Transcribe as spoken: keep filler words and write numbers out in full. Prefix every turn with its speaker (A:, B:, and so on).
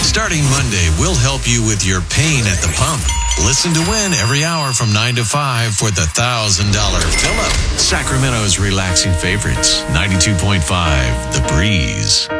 A: Starting Monday, we'll help you with your pain at the pump. Listen to Win every hour from nine to five for the one thousand dollars fill-up. Sacramento's relaxing favorites, ninety-two point five The Breeze.